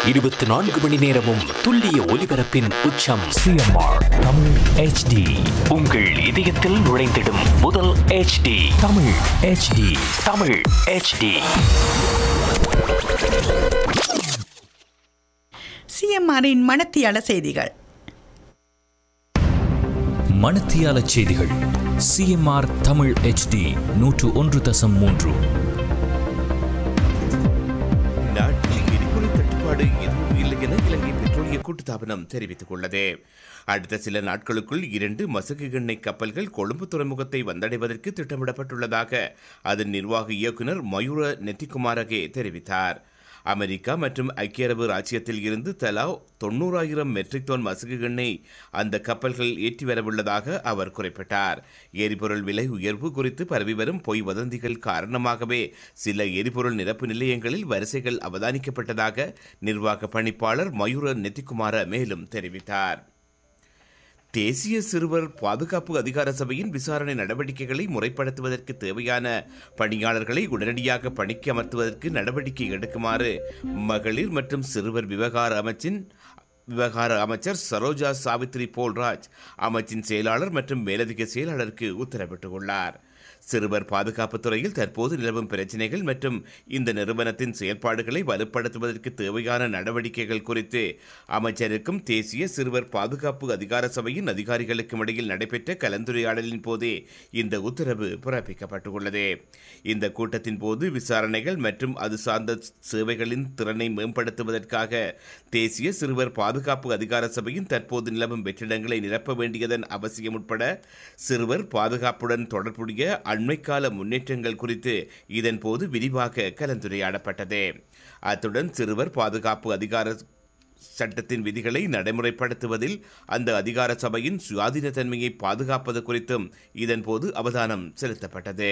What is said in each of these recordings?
24 மணி நேரமும் துல்லிய ஒலிபரப்பின் உச்சம். CMR Tamil HD. உங்கள் இதயத்தில் நுழைந்திடும் முதல் HD. Tamil HD. Tamil HD. சிஎம்ஆரின் மணத்தியால செய்திகள். மணத்தியால செய்திகள். CMR Tamil HD 101.3. நாட்டில் எரிபொருள் தட்டுப்பாடு எதுவும் இல்லை என இலங்கை பெட்ரோலிய கூட்டுத்தாபனம் தெரிவித்துக் உள்ளது. அடுத்த சில நாட்களுக்குள் 2 மசகு எண்ணெய் கப்பல்கள் கொழும்பு துறைமுகத்தை வந்தடைவதற்கு திட்டமிடப்பட்டுள்ளதாக அதன் நிர்வாக இயக்குநர் மயூர நெத்திகுமாரகே தெரிவித்தார். அமெரிக்கா மற்றும் ஐக்கிய அரபு ராச்சியத்தில் இருந்து தலா 90,000 மெட்ரிக் டன் மசகு எண்ணெய் அந்த கப்பல்கள் ஏற்றி வரவுள்ளதாக அவர் குறிப்பிட்டார். எரிபொருள் விலை உயர்வு குறித்து பரவி வரும் பொய் வதந்திகள் காரணமாகவே சில எரிபொருள் நிரப்பு நிலையங்களில் வரிசைகள் அவதானிக்கப்பட்டதாக நிர்வாக பணிப்பாளர் மயூர நெத்திகுமார மேலும் தெரிவித்தார். தேசிய சிறுவர் பாதுகாப்பு அதிகார சபையின் விசாரணை நடவடிக்கைகளை முறைப்படுத்துவதற்கு தேவையான பணியாளர்களை உடனடியாக பணிக்கு அமர்த்துவதற்கு நடவடிக்கை எடுக்குமாறு மகளிர் மற்றும் சிறுவர் விவகார அமைச்சர் சரோஜா சாவித்ரி போல்ராஜ் அமைச்சின் செயலாளர் மற்றும் மேலதிக செயலாளருக்கு உத்தரவிட்டுள்ளார். சிறுவர் பாதுகாப்பு துறையில் தற்போது நிலவும் பிரச்சினைகள் மற்றும் இந்த நிறுவனத்தின் செயல்பாடுகளை வலுப்படுத்துவதற்கு தேவையான நடவடிக்கைகள் குறித்து அமைச்சருக்கும் தேசிய சிறுவர் பாதுகாப்பு அதிகார சபையின் அதிகாரிகளுக்கும் இடையில் நடைபெற்ற கலந்துரையாடலின் போதே இந்த உத்தரவு பிறப்பிக்கப்பட்டுள்ளது. இந்த கூட்டத்தின் போது விசாரணைகள் மற்றும் அது சார்ந்த சேவைகளின் திறனை மேம்படுத்துவதற்காக தேசிய சிறுவர் பாதுகாப்பு அதிகார சபையின் தற்போது நிலவும் வெற்றிடங்களை நிரப்ப வேண்டியதன் அவசியம் உட்பட சிறுவர் பாதுகாப்புடன் தொடர்புடைய அண்மைக்கால முன்னேற்றங்கள் குறித்து இதன் போது விரிவாக கலந்துரையாடப்பட்டது. அத்துடன் சிறுவர் பாதுகாப்பு அதிகார சட்டத்தின் விதிகளை நடைமுறைப்படுத்துவதில் அந்த அதிகார சபையின் சுயாதீன தன்மையை பாதுகாப்பது குறித்தும் இதன் போது அவதானம் செலுத்தப்பட்டது.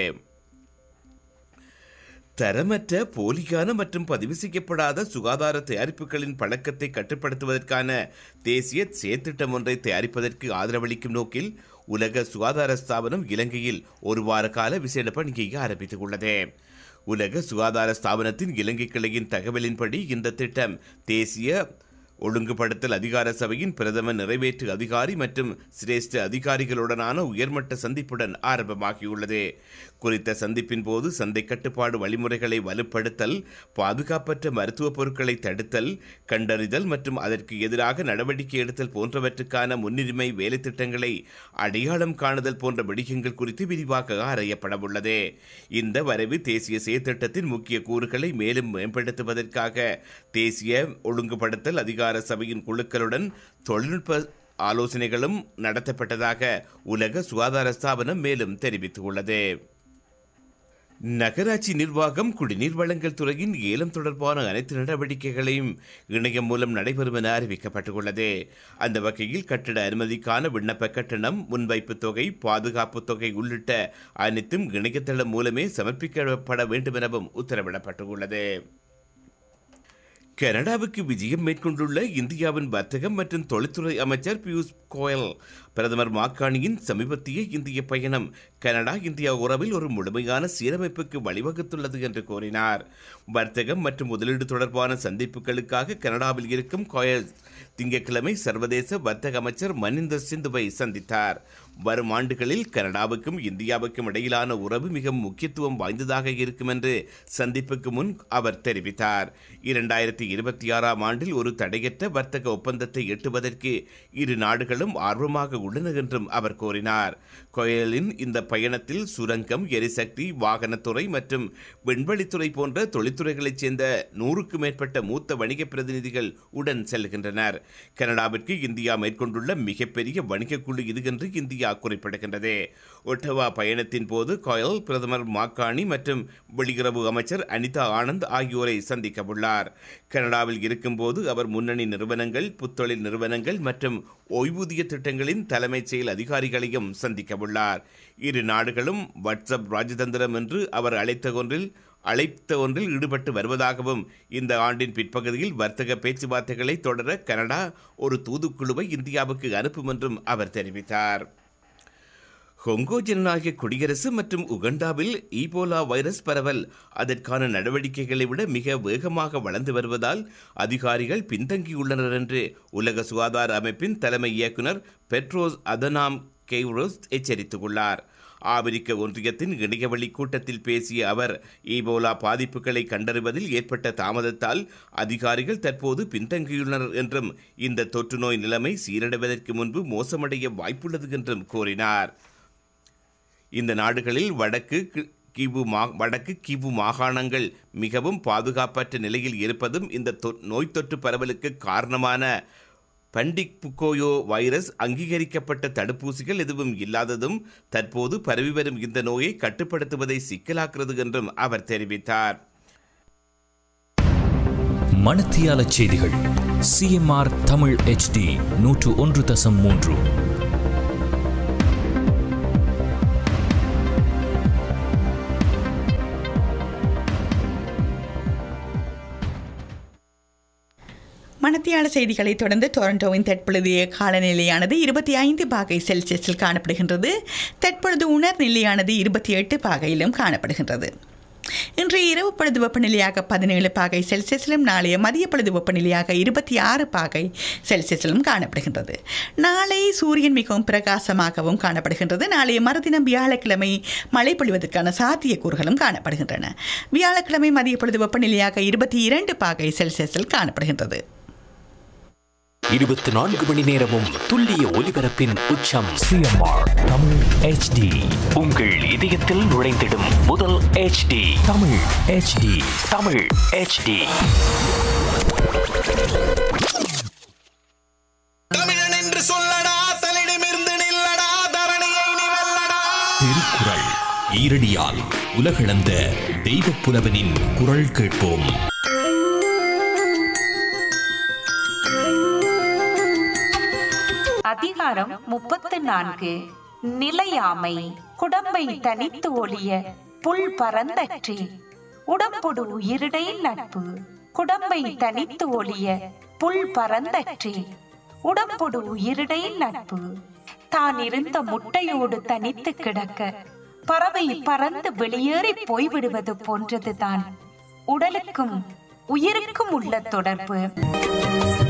தரமற்ற, போலியான மற்றும் பதிவு செய்யப்படாத சுகாதார தயாரிப்புகளின் பழக்கத்தை கட்டுப்படுத்துவதற்கான தேசிய செயற்திட்டம் ஒன்றை தயாரிப்பதற்கு ஆதரவளிக்கும் நோக்கில் உலக சுகாதார ஸ்தாபனம் இலங்கையில் ஒரு வார கால விசேட பணியை ஆரம்பித்துள்ளது. உலக சுகாதார ஸ்தாபனத்தின் இலங்கை கிளையின் தகவலின்படி இந்த திட்டம் தேசிய ஒழுங்குபடுத்தல் அதிகார சபையின் பிரதம நிறைவேற்று அதிகாரி மற்றும் சிரேஷ்ட அதிகாரிகளுடனான உயர்மட்ட சந்திப்புடன் ஆரம்பமாகியுள்ளது. குறித்த சந்திப்பின் போது சந்தை கட்டுப்பாடு வழிமுறைகளை வலுப்படுத்தல், பாதுகாப்பற்ற மருத்துவ பொருட்களை தடுத்தல், கண்டறிதல் மற்றும் அதற்கு எதிராக நடவடிக்கை எடுத்தல் போன்றவற்றுக்கான முன்னுரிமை வேலை திட்டங்களை அடையாளம் காணுதல் போன்ற விடயங்கள் குறித்து விரிவாக ஆராயப்படவுள்ளது. இந்த வரைவு தேசிய செயற்திட்டத்தின் முக்கிய கூறுகளை மேலும் மேம்படுத்துவதற்காக தேசிய ஒழுங்குபடுத்தல் அதிகார சபையின் குழுக்களுடன் தொழில்நுட்ப ஆலோசனைகளும் நடத்தப்பட்டதாக உலக சுகாதார ஸ்தாபனம் மேலும் தெரிவித்துள்ளது. நகராட்சி நிர்வாகம் குடிநீர் வழங்கல் துறையின் ஏலம் தொடர்பான அனைத்து நடவடிக்கைகளையும் இணையம் மூலம் நடைபெறும் என அறிவிக்கப்பட்டுள்ளது. அந்த வகையில் கட்டட அனுமதிக்கான விண்ணப்ப கட்டணம், முன்வைப்பு தொகை, பாதுகாப்பு தொகை உள்ளிட்ட அனைத்தும் இணையதளம் மூலமே சமர்ப்பிக்கப்பட வேண்டும் எனவும் உத்தரவிடப்பட்டுள்ளது. கனடாவுக்கு விஜயம் மேற்கொண்டுள்ள இந்தியாவின் வர்த்தகம் மற்றும் தொழில்துறை அமைச்சர் பியூஷ் கோயல் பிரதமர் மாக்கானியின் சமீபத்திய இந்திய பயணம் கனடா இந்தியா உறவில் ஒரு முழுமையான சீரமைப்புக்கு வழிவகுத்துள்ளது என்று கூறினார். வர்த்தகம் மற்றும் முதலீடு தொடர்பான சந்திப்புகளுக்காக கனடாவில் இருக்கும் கோயல் திங்கட்கிழமை சர்வதேச வர்த்தக அமைச்சர் மனிந்தர் சிந்துவை சந்தித்தார். வரும் ஆண்டுகளில் கனடாவுக்கும் இந்தியாவுக்கும் இடையிலான உறவு மிக முக்கியத்துவம் வாய்ந்ததாக இருக்கும் என்று சந்திப்புக்கு முன் அவர் தெரிவித்தார். 2026ஆம் ஆண்டில் ஒரு தடையற்ற வர்த்தக ஒப்பந்தத்தை எட்டுவதற்கு இரு நாடுகளும் ஆர்வமாக உள்ளன என்றும் அவர் கூறினார். கோயலின் இந்த பயணத்தில் சுரங்கம், எரிசக்தி, வாகனத்துறை மற்றும் விண்வெளித்துறை போன்ற தொழில்துறைகளைச் சேர்ந்த 100க்கும் மேற்பட்ட மூத்த வணிக பிரதிநிதிகள் உடன் செல்கின்றனர். கனடாவிற்கு இந்தியா மேற்கொண்டுள்ள மிகப்பெரிய வணிக குழு இது என்று இந்தியா குறிப்பிடுகின்றது. ஒட்டவா பயணத்தின் போது கோயல் பிரதமர் மாக்கானி மற்றும் வெளியுறவு அமைச்சர் அனிதா ஆனந்த் ஆகியோரை சந்திக்க உள்ளார். கனடாவில் இருக்கும்போது அவர் முன்னணி நிறுவனங்கள், புத்தொழில் நிறுவனங்கள் மற்றும் ஓய்வூதிய திட்டங்களின் தலைமைச் செயல் அதிகாரிகளையும் சந்திக்க உள்ளார். இரு நாடுகளும் வாட்ஸ்அப் ராஜதந்திரம் என்று அவர் அழைத்த ஒன்றில் ஈடுபட்டு வருவதாகவும் இந்த ஆண்டின் பிற்பகுதியில் வர்த்தக பேச்சுவார்த்தைகளை தொடர கனடா ஒரு தூதுக்குழுவை இந்தியாவுக்கு அனுப்பும் என்றும் அவர் தெரிவித்தார். கொங்கோ ஜனநாயக குடியரசு மற்றும் உகண்டாவில் ஈபோலா வைரஸ் பரவல் அதற்கான நடவடிக்கைகளை விட மிக வேகமாக வளர்ந்து வருவதால் அதிகாரிகள் பின்தங்கியுள்ளனர் என்று உலக சுகாதார அமைப்பின் தலைமை இயக்குனர் பெட்ரோஸ் அதனாம் கெய்ரோஸ் எச்சரித்துள்ளார். ஆப்பிரிக்க ஒன்றியத்தின் இணையவழி கூட்டத்தில் பேசிய அவர் ஈபோலா பாதிப்புகளை கண்டறிவதில் ஏற்பட்ட தாமதத்தால் அதிகாரிகள் தற்போது பின்தங்கியுள்ளனர் என்றும் இந்த தொற்று நோய் நிலைமை சீரடைவதற்கு முன்பு மோசமடைய வாய்ப்புள்ளது என்றும் கூறினார். இந்த நாடுகளில் வடக்கு கிவு மாகாணங்கள் மிகவும் பாதுகாப்பற்ற நிலையில் இருப்பதும் இந்த நோய் தொற்று பரவலுக்கு காரணமான பண்டிக் புக்கோயோ வைரஸ் அங்கீகரிக்கப்பட்ட தடுப்பூசிகள் எதுவும் இல்லாததும் தற்போது பரவி வரும் இந்த நோயை கட்டுப்படுத்துவதை சிக்கலாக்குறது என்றும் அவர் தெரிவித்தார். மணத்தியால செய்திகள் சிஎம்ஆர் தமிழ் HD 101.3. மணத்தியால செய்திகளை தொடர்ந்து டொரண்டோவின் தற்பொழுதைய காலநிலையானது 25 பாகை செல்சியஸில் காணப்படுகின்றது. தற்பொழுது உணர்நிலையானது 28 பாகையிலும் காணப்படுகின்றது. இன்றைய இரவு பொழுது வெப்பநிலையாக 17 பாகை செல்சியஸிலும் நாளைய மதிய பொழுது வெப்பநிலையாக 26 பாகை செல்சியஸிலும் காணப்படுகின்றது. நாளை சூரியன் மிகவும் பிரகாசமாகவும் காணப்படுகின்றது. நாளைய மறுதினம் வியாழக்கிழமை மழை பொழிவதற்கான சாத்தியக்கூறுகளும் காணப்படுகின்றன. வியாழக்கிழமை மதிய பொழுது வெப்பநிலையாக 22 பாகை செல்சியஸில் காணப்படுகின்றது. 24 மணி நேரமும் துல்லிய ஒலிபரப்பின் உச்சம் சிஎம்ஆர் தமிழ் HD. உங்கள் இதயத்தில் நுழைந்திடும் முதல் HD Tamil HD. Tamil HD. தமிழன் என்று சொல்லடா, தலிடமிருந்து நில்லடா, தரணியை நீ வெல்லடா. திருக்குறள் ஈரடியால் உலகளந்த தெய்வப் புலவனின் குரல் கேட்போம். அதிகாரம் 34. நிலையாமை. குடம்பை தனித்து ஒளிய புல் பரந்தற்றி உடம்பொடு உயிரிடை நட்பு. குடம்பை தனித்து ஒளிய புல் பரந்தற்றி உடம்பொடு உயிரிடை நட்பு. தான் இருந்த முட்டையோடு தனித்து கிடக்க பறவை பறந்து வெளியேறி போய்விடுவது போன்றதுதான் உடலுக்கும் உயிருக்கும் உள்ள தொடர்பு.